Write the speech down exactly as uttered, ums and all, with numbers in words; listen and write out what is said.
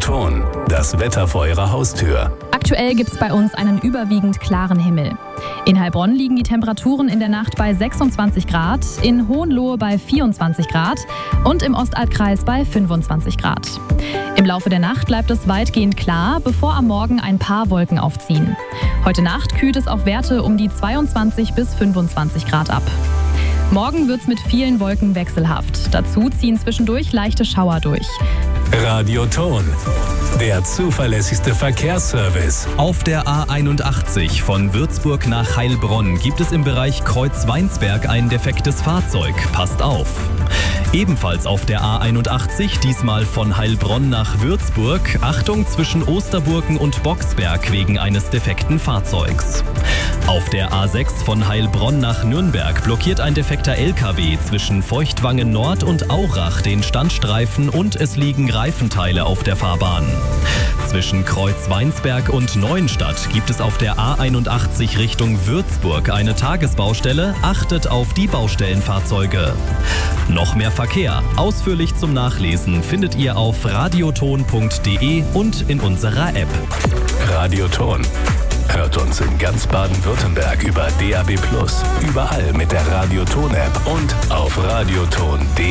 Radioton, das Wetter vor Ihrer Haustür. Aktuell gibt es bei uns einen überwiegend klaren Himmel. In Heilbronn liegen die Temperaturen in der Nacht bei sechsundzwanzig Grad, in Hohenlohe bei vierundzwanzig Grad und im Ostalbkreis bei fünfundzwanzig Grad. Im Laufe der Nacht bleibt es weitgehend klar, bevor am Morgen ein paar Wolken aufziehen. Heute Nacht kühlt es auf Werte um die zweiundzwanzig bis fünfundzwanzig Grad ab. Morgen wird's mit vielen Wolken wechselhaft. Dazu ziehen zwischendurch leichte Schauer durch. Radioton, der zuverlässigste Verkehrsservice. Auf der A einundachtzig von Würzburg nach Heilbronn gibt es im Bereich Kreuzweinsberg ein defektes Fahrzeug. Passt auf! Ebenfalls auf der A einundachtzig, diesmal von Heilbronn nach Würzburg, Achtung zwischen Osterburgen und Boxberg wegen eines defekten Fahrzeugs. Auf der A sechs von Heilbronn nach Nürnberg blockiert ein defekter L K W zwischen Feuchtwangen Nord und Aurach den Standstreifen und es liegen Reifenteile auf der Fahrbahn. Zwischen Kreuzweinsberg und Neuenstadt gibt es auf der A einundachtzig Richtung Würzburg eine Tagesbaustelle. Achtet auf die Baustellenfahrzeuge. Noch mehr Verkehr, ausführlich zum Nachlesen, findet ihr auf radioton punkt de und in unserer App. Radioton. Hört uns in ganz Baden-Württemberg über D A B plus, überall mit der Radioton-App und auf radioton punkt de.